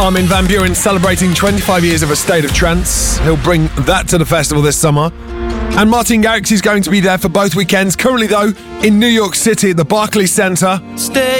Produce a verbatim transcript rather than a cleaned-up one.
Armin van Buuren celebrating twenty-five years of A State of Trance. He'll bring that to the festival this summer. And Martin Garrix is going to be there for both weekends. Currently, though, in New York City at the Barclays Center. Stay